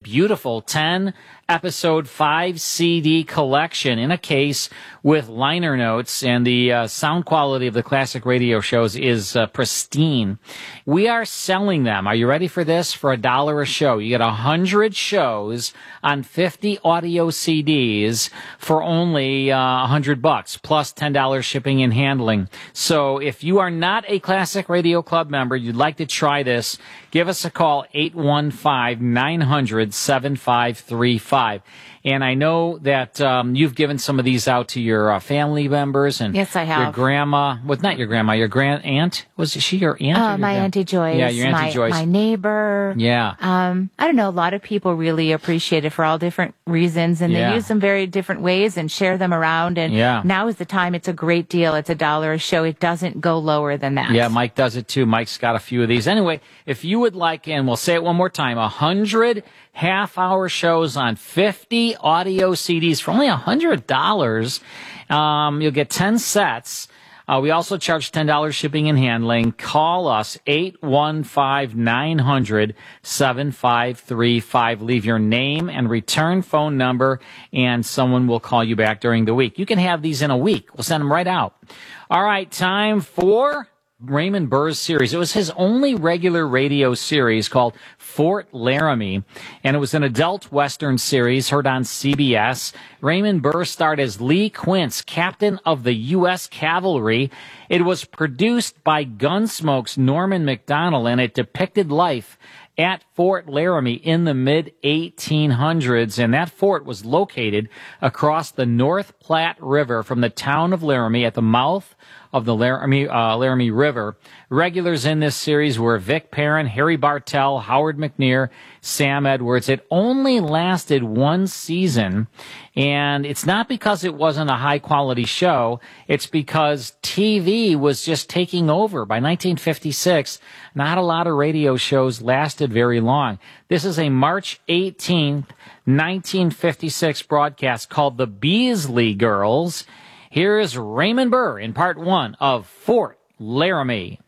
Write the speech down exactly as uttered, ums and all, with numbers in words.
beautiful ten episode five C D collection in a case with liner notes, and the uh, sound quality of the classic radio shows is uh, pristine. We are selling them. Are you ready for this? For a dollar a show. You get a hundred shows on fifty audio C Ds for only uh, a hundred bucks plus ten dollars shipping and handling. So if you are not a Classic Radio Club member, you'd like to try this, give us a call, eight one five, nine hundred, seven five three five. And I know that um, you've given some of these out to your uh, family members and yes, I have. Your grandma. Well, not your grandma, your grand aunt. Was she your aunt? Uh, your my grand- Auntie Joyce. Yeah, your Auntie my, Joyce. My neighbor. Yeah. Um, I don't know. A lot of people really appreciate it for all different reasons, and Yeah. they use them very different ways and share them around. And Yeah. now is the time. It's a great deal. It's a dollar a show. It doesn't go lower than that. Yeah, Mike does it too. Mike's got a few of these. Anyway, if you would like, and we'll say it one more time, a hundred half-hour shows on fifty audio C Ds for only a hundred dollars. Um, you'll get ten sets. Uh, we also charge ten dollars shipping and handling. Call us, eight one five, nine hundred, seven five three five. Leave your name and return phone number, and someone will call you back during the week. You can have these in a week. We'll send them right out. All right, time for Raymond Burr's series. It was his only regular radio series called Fort Laramie, and it was an adult Western series heard on C B S. Raymond Burr starred as Lee Quince, captain of the U S Cavalry. It was produced by Gunsmoke's Norman McDonald, and it depicted life at Fort Laramie in the mid eighteen hundreds, and that fort was located across the North Platte River from the town of Laramie at the mouth of the Laramie, uh, Laramie River. Regulars in this series were Vic Perrin, Harry Bartell, Howard McNear, Sam Edwards. It only lasted one season, and it's not because it wasn't a high-quality show. It's because T V was just taking over. By nineteen fifty-six, not a lot of radio shows lasted very long. This is a March eighteenth, nineteen fifty-six broadcast called The Beasley Girls. Here is Raymond Burr in part one of Fort Laramie.